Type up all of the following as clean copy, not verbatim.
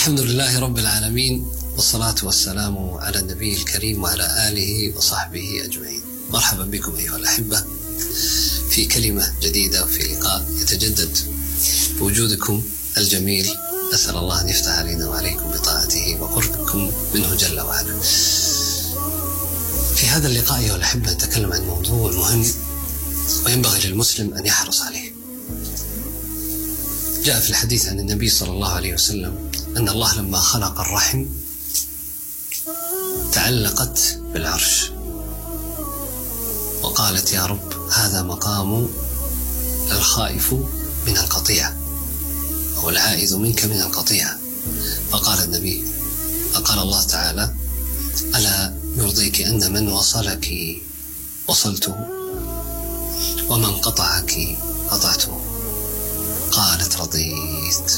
الحمد لله رب العالمين، والصلاة والسلام على النبي الكريم وعلى آله وصحبه أجمعين. مرحبا بكم أيها الأحبة في كلمة جديدة وفي لقاء يتجدد بوجودكم الجميل. أسأل الله أن يفتح علينا وعليكم بطاعته وقربكم منه جل وعلا. في هذا اللقاء أيها الأحبة نتكلم عن موضوع مهم وينبغي للمسلم أن يحرص عليه. جاء في الحديث عن النبي صلى الله عليه وسلم أن الله لما خلق الرحم تعلقت بالعرش وقالت يا رب هذا مقام الخائف من القطيعة أو العائذ منك من القطيعة. فقال النبي، فقال الله تعالى ألا يرضيك أن من وصلك وصلته ومن قطعك قطعته؟ قالت رضيت.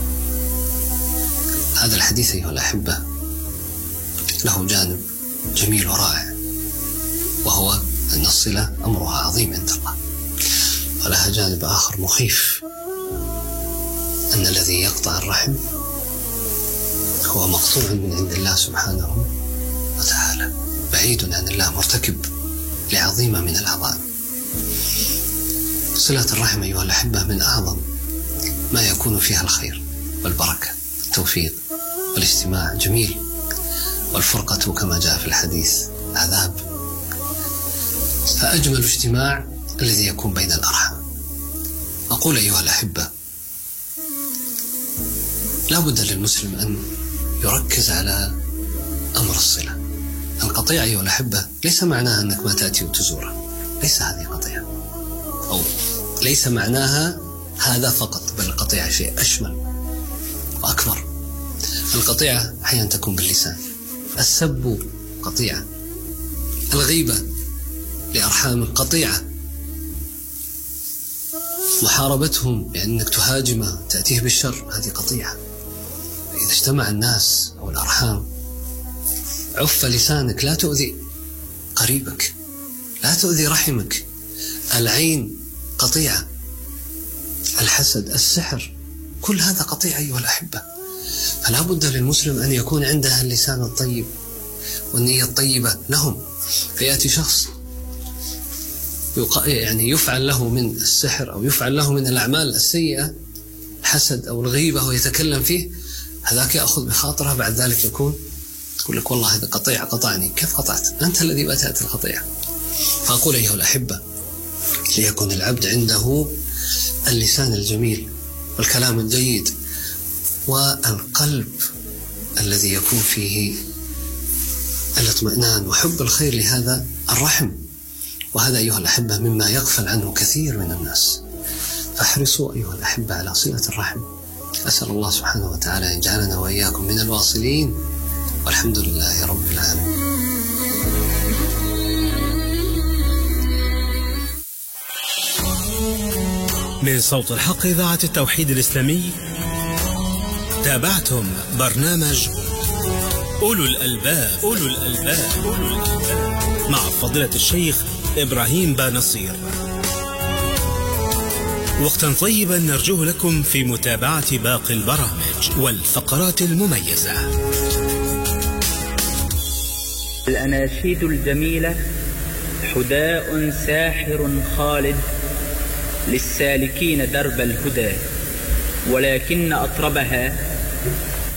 هذا الحديث أيها الأحبة له جانب جميل ورائع، وهو أن الصلة أمرها عظيم عند الله، ولها جانب آخر مخيف، أن الذي يقطع الرحم هو مقطوع من عند الله سبحانه وتعالى، بعيد عن الله، مرتكب لعظيمة من العظائم. صلة الرحم أيها الأحبة من أعظم ما يكون فيها الخير والبركة والتوفيق والاجتماع جميل، والفرقة كما جاء في الحديث عذاب. فأجمل اجتماع الذي يكون بين الأرحام. أقول أيها الأحبة لا بد للمسلم أن يركز على أمر الصلة. القطيعة أيها الأحبة ليس معناها أنك ما تأتي وتزوره، ليس هذه قطيعة، أو ليس معناها هذا فقط، بل القطيعة شيء أشمل وأكبر. القطيعة أحيانا تكون باللسان، السب قطيعة، الغيبة لأرحام قطيعة، محاربتهم بأنك تهاجمه تأتيه بالشر هذه قطيعة. إذا اجتمع الناس أو الأرحام عف لسانك، لا تؤذي قريبك، لا تؤذي رحمك. العين قطيعة، الحسد، السحر، كل هذا قطيعة أيها الأحبة. فلا بد للمسلم أن يكون عنده اللسان الطيب والنية الطيبة لهم. فيأتي شخص يعني يفعل له من السحر أو يفعل له من الأعمال السيئة، الحسد أو الغيبة، ويتكلم فيه، هذاك يأخذ بخاطره، بعد ذلك يقول لك والله هذا قطيعة قطعني. كيف قطعت؟ أنت الذي بدأت القطيعة. فأقول أيها الأحبة ليكن العبد عنده اللسان الجميل والكلام الجيد والقلب الذي يكون فيه الاطمئنان وحب الخير لهذا الرحم. وهذا أيها الأحبة مما يغفل عنه كثير من الناس. فاحرصوا أيها الأحبة على صلة الرحم. أسأل الله سبحانه وتعالى أن يجعلنا وإياكم من الواصلين، والحمد لله رب العالمين. من صوت الحق إذاعة التوحيد الإسلامي تابعتم برنامج أولو الألباب مع فضيلة الشيخ إبراهيم بانصير. وقتا طيبا نرجوه لكم في متابعة باقي البرامج والفقرات المميزة. الأناشيد الجميلة حداء ساحر خالد للسالكين درب الهدى، ولكن أطربها